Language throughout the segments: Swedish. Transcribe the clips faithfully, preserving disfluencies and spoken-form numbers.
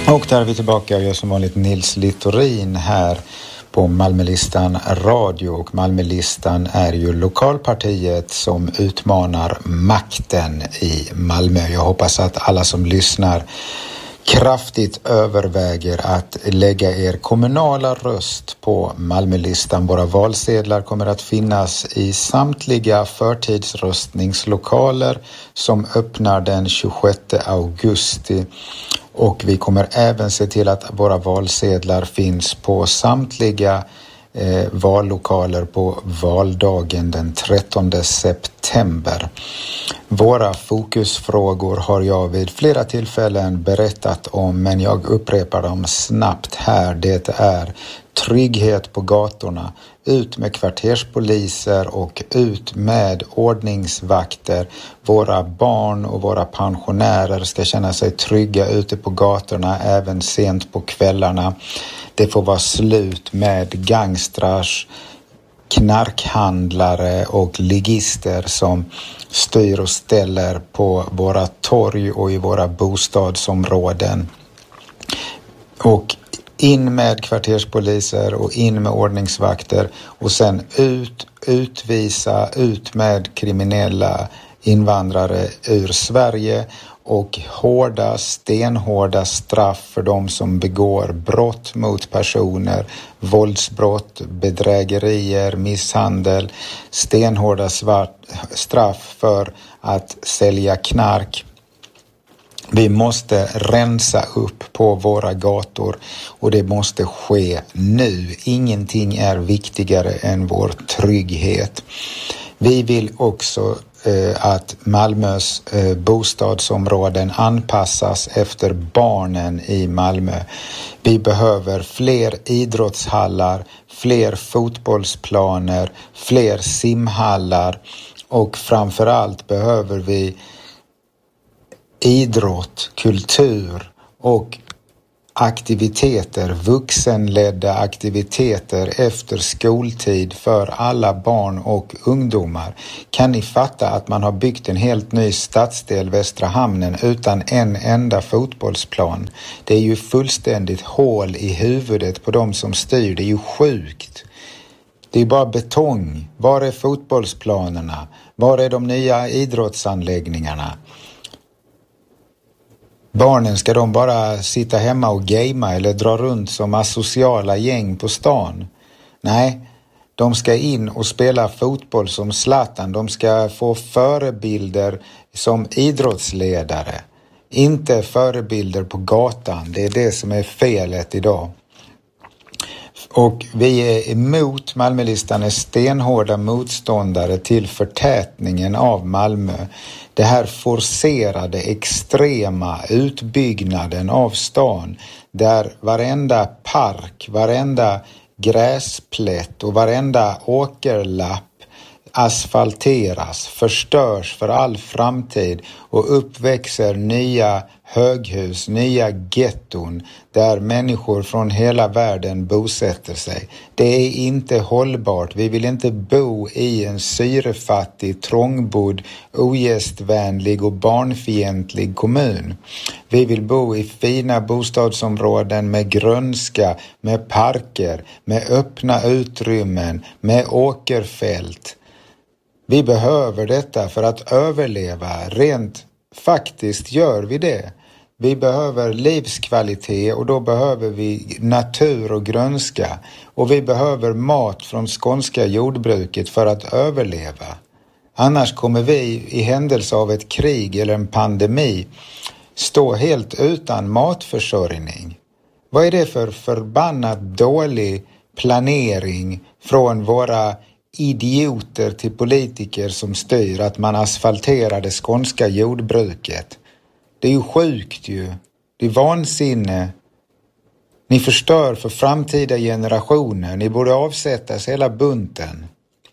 Och där är vi tillbaka, jag som vanligt Nils Littorin här på Malmölistan radio, och Malmölistan är ju lokalpartiet som utmanar makten i Malmö. Jag hoppas att alla som lyssnar kraftigt överväger att lägga er kommunala röst på Malmölistan. Våra valsedlar kommer att finnas i samtliga förtidsröstningslokaler som öppnar den tjugosjätte augusti. Och vi kommer även se till att våra valsedlar finns på samtliga eh, vallokaler på valdagen den trettonde september. Våra fokusfrågor har jag vid flera tillfällen berättat om, men jag upprepar dem snabbt här. Det är trygghet på gatorna, ut med kvarterspoliser och ut med ordningsvakter. Våra barn och våra pensionärer ska känna sig trygga ute på gatorna även sent på kvällarna. Det får vara slut med gangstrars, knarkhandlare och ligister som styr och ställer på våra torg och i våra bostadsområden. Och in med kvarterspoliser och in med ordningsvakter, och sen ut, utvisa, ut med kriminella invandrare ur Sverige, och hårda, stenhårda straff för de som begår brott mot personer, våldsbrott, bedrägerier, misshandel, stenhårda svart, straff för att sälja knark. Vi måste rensa upp på våra gator, och det måste ske nu. Ingenting är viktigare än vår trygghet. Vi vill också eh, att Malmös eh, bostadsområden anpassas efter barnen i Malmö. Vi behöver fler idrottshallar, fler fotbollsplaner, fler simhallar, och framförallt behöver vi idrott, kultur och aktiviteter, vuxenledda aktiviteter efter skoltid för alla barn och ungdomar. Kan ni fatta att man har byggt en helt ny stadsdel, Västra Hamnen, utan en enda fotbollsplan? Det är ju fullständigt hål i huvudet på de som styr. Det är ju sjukt. Det är bara betong. Var är fotbollsplanerna? Var är de nya idrottsanläggningarna? Barnen, ska de bara sitta hemma och gamea eller dra runt som asociala gäng på stan? Nej, de ska in och spela fotboll som Zlatan. De ska få förebilder som idrottsledare. Inte förebilder på gatan. Det är det som är felet idag. Och vi är emot, Malmölistan är stenhårda motståndare till förtätningen av Malmö. Det här forcerade, extrema utbyggnaden av stan, där varenda park, varenda gräsplätt och varenda åkerlapp asfalteras, förstörs för all framtid, och uppväxer nya höghus, nya getton där människor från hela världen bosätter sig. Det är inte hållbart. Vi vill inte bo i en syrefattig, trångbodd, ogästvänlig och barnfientlig kommun. Vi vill bo i fina bostadsområden med grönska, med parker, med öppna utrymmen, med åkerfält. Vi behöver detta för att överleva. Rent faktiskt gör vi det. Vi behöver livskvalitet, och då behöver vi natur och grönska. Och vi behöver mat från skånska jordbruket för att överleva. Annars kommer vi i händelse av ett krig eller en pandemi stå helt utan matförsörjning. Vad är det för förbannat dålig planering från våra idioter till politiker som styr, att man asfalterar det skånska jordbruket? Det är ju sjukt ju. Det är vansinne. Ni förstör för framtida generationer. Ni borde avsättas hela bunten.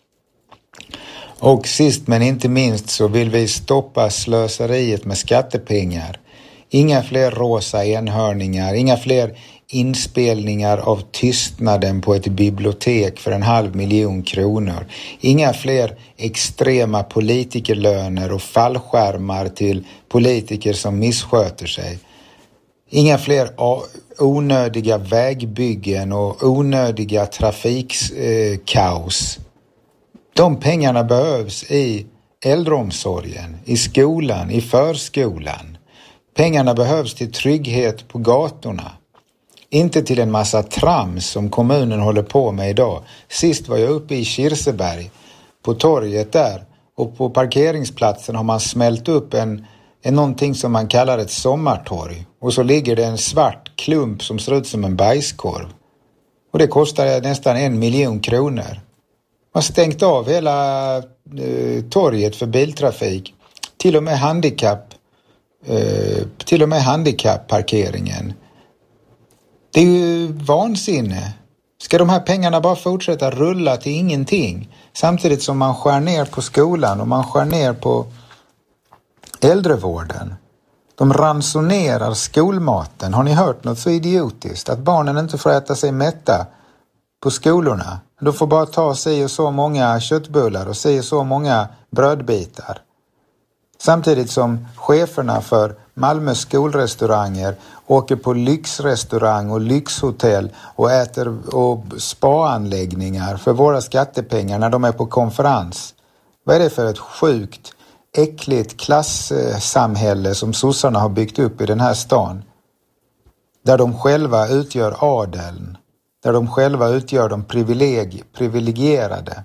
Och sist men inte minst så vill vi stoppa slöseriet med skattepengar. Inga fler rosa enhörningar, inga fler inspelningar av tystnaden på ett bibliotek för en halv miljon kronor. Inga fler extrema politikerlöner och fallskärmar till politiker som missköter sig. Inga fler onödiga vägbyggen och onödiga trafikkaos. De pengarna behövs i äldreomsorgen, i skolan, i förskolan. Pengarna behövs till trygghet på gatorna. Inte till en massa trams som kommunen håller på med idag. Sist var jag uppe i Kirseberg på torget där. Och på parkeringsplatsen har man smält upp en, en någonting som man kallar ett sommartorg. Och så ligger det en svart klump som ser ut som en bajskorv. Och det kostar nästan en miljon kronor. Man har stängt av hela eh, torget för biltrafik. Till och med handikapp, eh, till och med handikappparkeringen. Det är ju vansinne. Ska de här pengarna bara fortsätta rulla till ingenting? Samtidigt som man skär ner på skolan och man skär ner på äldrevården. De ransonerar skolmaten. Har ni hört något så idiotiskt? Att barnen inte får äta sig mätta på skolorna. De får bara ta sig och så många köttbullar och sig och så många brödbitar. Samtidigt som cheferna för Malmö skolrestauranger åker på lyxrestaurang och lyxhotell och äter och spaanläggningar för våra skattepengar när de är på konferens. Vad är det för ett sjukt, äckligt klassamhälle som sossarna har byggt upp i den här stan? Där de själva utgör adeln. Där de själva utgör de privileg- privilegierade.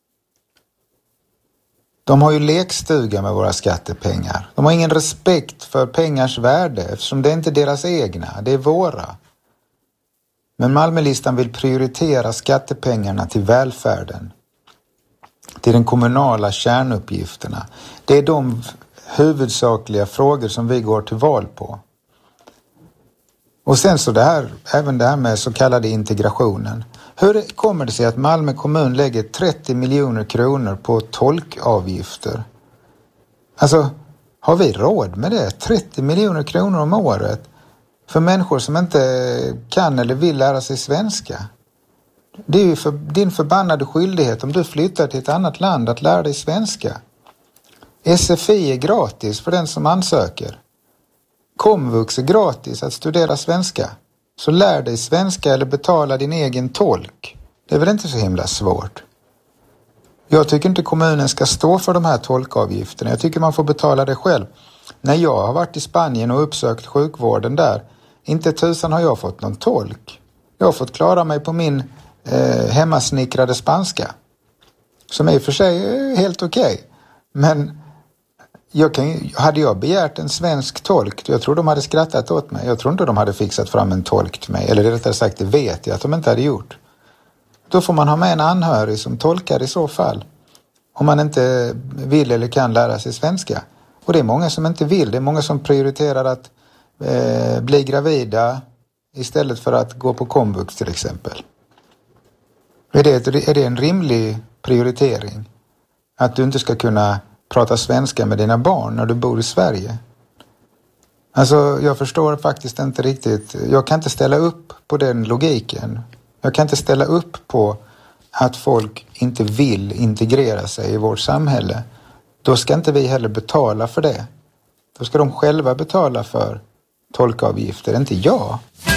De har ju lekstuga med våra skattepengar. De har ingen respekt för pengars värde eftersom det är inte deras egna, det är våra. Men Malmölistan vill prioritera skattepengarna till välfärden. Till den kommunala kärnuppgifterna. Det är de huvudsakliga frågor som vi går till val på. Och sen så det här, även det här med så kallade integrationen. Hur kommer det sig att Malmö kommun lägger trettio miljoner kronor på tolkavgifter? Alltså, har vi råd med det? trettio miljoner kronor om året för människor som inte kan eller vill lära sig svenska. Det är ju för din förbannade skyldighet om du flyttar till ett annat land att lära dig svenska. S F I är gratis för den som ansöker. Komvux är gratis att studera svenska. Så lär dig svenska eller betala din egen tolk. Det är väl inte så himla svårt. Jag tycker inte kommunen ska stå för de här tolkavgifterna. Jag tycker man får betala det själv. När jag har varit i Spanien och uppsökt sjukvården där, inte tusan har jag fått någon tolk. Jag har fått klara mig på min eh, hemmasnickrade spanska. Som är för sig eh, helt okej. Okay. Men jag kan, hade jag begärt en svensk tolk, jag tror de hade skrattat åt mig. Jag tror inte de hade fixat fram en tolk till mig. Eller rättare sagt, det vet jag att de inte hade gjort. Då får man ha med en anhörig som tolkar i så fall. Om man inte vill eller kan lära sig svenska. Och det är många som inte vill. Det är många som prioriterar att eh, bli gravida istället för att gå på komvux till exempel. Är det, är det en rimlig prioritering? Att du inte ska kunna prata svenska med dina barn när du bor i Sverige? Alltså, jag förstår faktiskt inte riktigt. Jag kan inte ställa upp på den logiken. Jag kan inte ställa upp på att folk inte vill integrera sig i vårt samhälle. Då ska inte vi heller betala för det. Då ska de själva betala för tolkavgifter, inte jag.